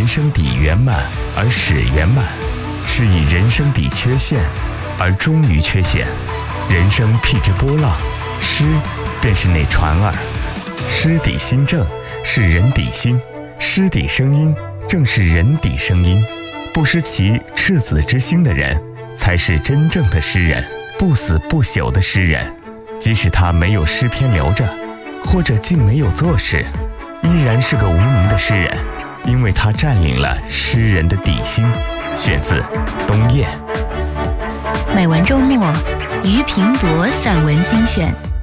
人生底圆满而始圆满，是以人生底缺陷而终于缺陷。人生辟之波浪，诗便是那船儿。诗底心正，是人底心；诗底声音，正是人底声音。不失其赤子之心的人，才是真正的诗人，不死不朽的诗人。即使他没有诗篇留着，或者竟没有作诗，依然是个无名的诗人，因为他占领了诗人的底心。选自东燕。 每晚周末，俞平伯散文精选。